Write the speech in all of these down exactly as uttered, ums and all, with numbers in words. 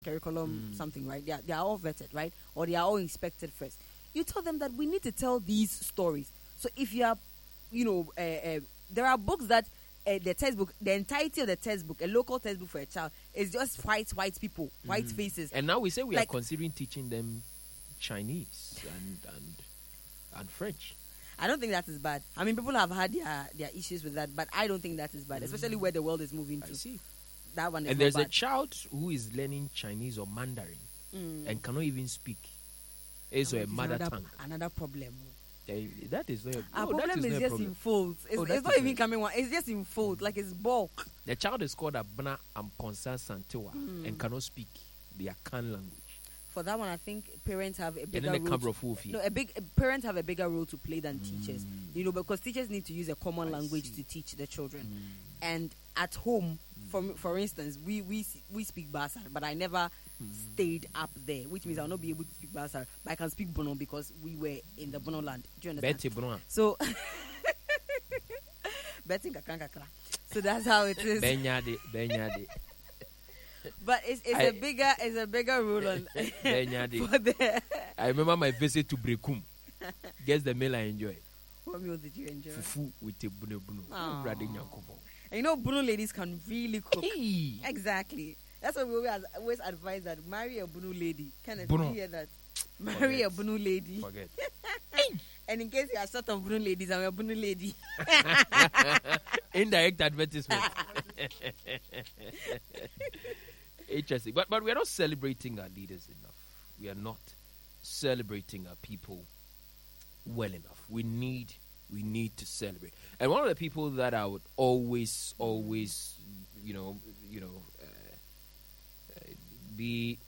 curriculum Mm. something, right? They are, they are all vetted, right? Or they are all inspected first. You tell them that we need to tell these stories. So if you are, you know, uh, uh, there are books that uh, the textbook, the entirety of the textbook, a local textbook for a child, is just white, white people, white Mm. faces. And now we say we Like- are considering teaching them Chinese and and and French. I don't think that is bad. I mean, people have had their, their issues with that, but I don't think that is bad, especially where the world is moving I to. see. That one is And not there's a bad. child who is learning Chinese or Mandarin Mm. and cannot even speak. It's Which a is mother another, tongue. another problem. They- That is not a, Our no, that problem is is not a just problem. in folds. It's, Oh, it's that not is even not- coming one. It's just in folds, like it's bulk. The child is called Abna Amponsa Santewa and cannot speak the Akan language. For that one, I think parents have a And bigger then the role. camera To, full fee. no, a big a parents have a bigger role to play than teachers. You know, because teachers need to use a common I language see. to teach the children. And at home, for for instance, we we we speak Basa, but I never stayed up there, which means I'll not be able to speak Basa, but I can speak Bono because we were in the Bono land. Do you understand? Betty Brun. So, betting kakra kakra. So that's how it is. Benyade, Benyade. But it's, it's I- a bigger it's a bigger rule on Benyade. for the. I remember my visit to Brekum. Guess the meal I enjoy. What meal did you enjoy? Fufu with a bunu bunu. Aw. Brother Nyankovo. And you know, Bunu ladies can really cook. Hey. Exactly. That's why we always, always advise that marry a Bunu lady. Kenneth, Bunu. did you hear that? Marry a Forget. Bunu lady. Forget. And in case you are short of Bunu ladies, I'm a Bunu lady. Indirect advertisement. Interesting. But but we are not celebrating our leaders enough. We are not celebrating our people well enough. We need we need to celebrate. And one of the people that I would always always you know you know uh, uh, be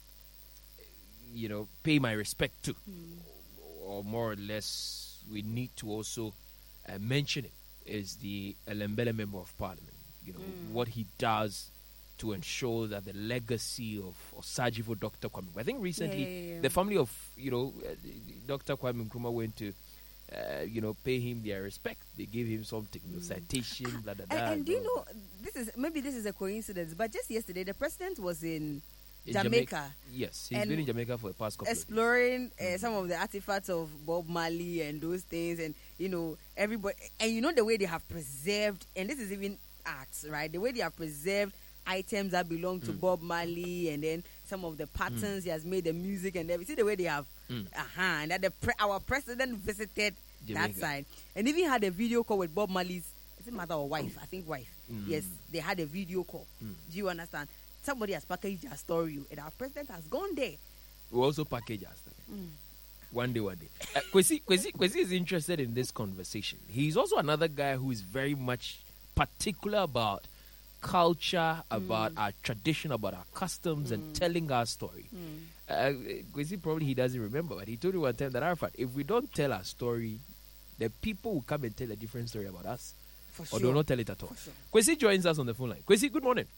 you know pay my respect to, or more or less we need to also uh, mention it, is the Elembele Member of Parliament. You know what he does to ensure that the legacy of Osagyefo Doctor Kwame. I think recently Yeah, yeah, yeah. the family of you know uh, Doctor Kwame Nkrumah went to uh, you know pay him their respect. They gave him something, you know, citation, blah blah blah. And, and do you blah, know, this is maybe this is a coincidence, but just yesterday the president was in In Jamaica, Yes, he's And been in Jamaica for the past couple of days. exploring uh, some of the artifacts of Bob Marley and those things, and you know everybody, and you know the way they have preserved, and this is even arts, right? The way they have preserved items that belong to Bob Marley, and then some of the patterns he has made, the music and everything. See the way they have, Mm. uh-huh, and that the pre- our president visited Jamaica. that side, and even had a video call with Bob Marley's, is it mother or wife? I think wife. Mm. Yes, they had a video call. Mm. Do you understand? Somebody has packaged their story, and our president has gone there. We also package us. Mm. One day, one day. Uh, Kwesi, Kwesi, Kwesi is interested in this conversation. He's also another guy who is very much particular about culture, about our tradition, about our customs, and telling our story. Uh, Kwesi probably he doesn't remember, but he told me one time that Arafat, if we don't tell our story, the people will come and tell a different story about us, For or sure. they will not tell it at all. For sure. Kwesi joins us on the phone line. Kwesi, good morning.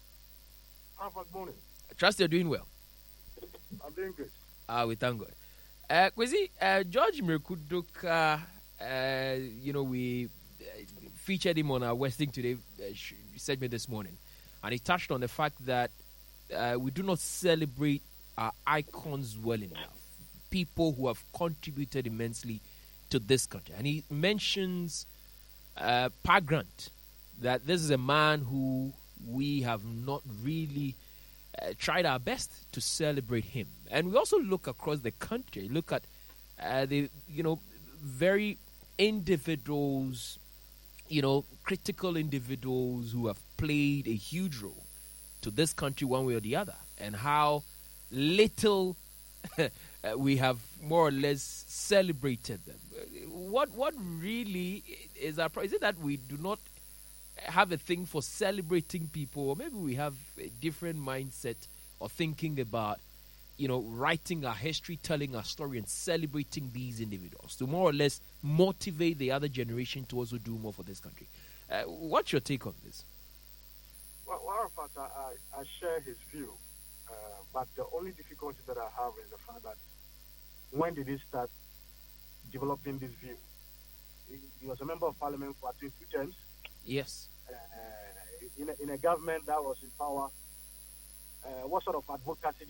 Good morning. I trust you're doing well. I'm doing good. Ah, we thank God. Uh, Kwesi, uh, George Mirkuduka, uh, you know, we uh, featured him on our Westing Today uh, sh- segment this morning, and he touched on the fact that uh, we do not celebrate our icons well enough, people who have contributed immensely to this country. And he mentions uh, Pa Grant, that this is a man who we have not really uh, tried our best to celebrate him. And we also look across the country, look at uh, the, you know, very individuals, you know, critical individuals who have played a huge role to this country one way or the other, and how little uh, we have more or less celebrated them. What what really is our problem? Is it that we do not have a thing for celebrating people, or maybe we have a different mindset or thinking about, you know, writing our history, telling our story, and celebrating these individuals to more or less motivate the other generation to also do more for this country? Uh, what's your take on this? Well, well Arafat, I, I, I share his view, uh, but the only difficulty that I have is the fact that when did he start developing this view? He, he was a member of parliament for I think two terms. Yes. Uh, in, a, in a government that was in power. Uh, what sort of advocacy